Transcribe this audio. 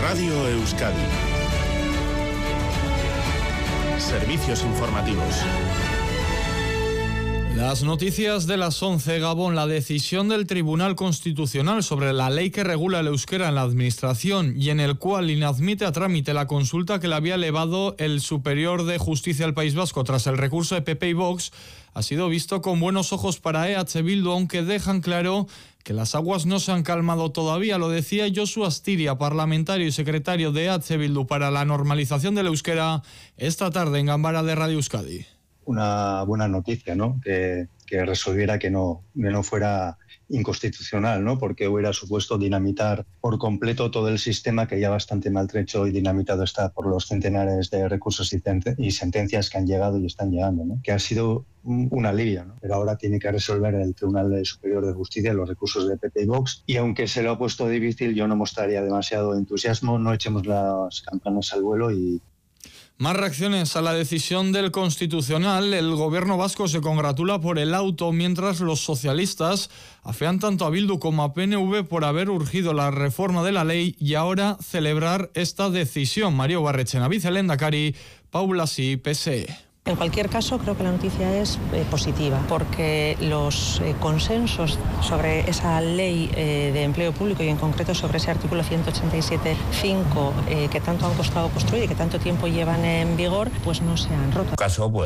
Radio Euskadi. Servicios informativos. Las noticias de las 11, Gabón. La decisión del Tribunal Constitucional sobre la ley que regula el euskera en la Administración y en el cual inadmite a trámite la consulta que le había elevado el Superior de Justicia del País Vasco tras el recurso de PP y Vox ha sido visto con buenos ojos para EH Bildu, aunque dejan claro que las aguas no se han calmado todavía. Lo decía Josu Astiria, parlamentario y secretario de EH Bildu para la normalización del euskera, esta tarde en Ganbara de Radio Euskadi. Una buena noticia, ¿no? Que resolviera que no fuera inconstitucional, ¿no? Porque hubiera supuesto dinamitar por completo todo el sistema que ya bastante maltrecho y dinamitado está por los centenares de recursos y sentencias que han llegado y están llegando, ¿no? Que ha sido un alivio, ¿no? Pero ahora tiene que resolver el Tribunal Superior de Justicia los recursos de PP y Vox, y aunque se lo ha puesto difícil, yo no mostraría demasiado entusiasmo, no echemos las campanas al vuelo y... Más reacciones a la decisión del Constitucional. El gobierno vasco se congratula por el auto, mientras los socialistas afean tanto a Bildu como a PNV por haber urgido la reforma de la ley y ahora celebrar esta decisión. Mario Barrechena, vicelehendakari, Paula Sí, PSE. En cualquier caso, creo que la noticia es positiva, porque los consensos sobre esa ley de empleo público y en concreto sobre ese artículo 187.5 que tanto han costado construir y que tanto tiempo llevan en vigor, pues no se han roto. Caso, pues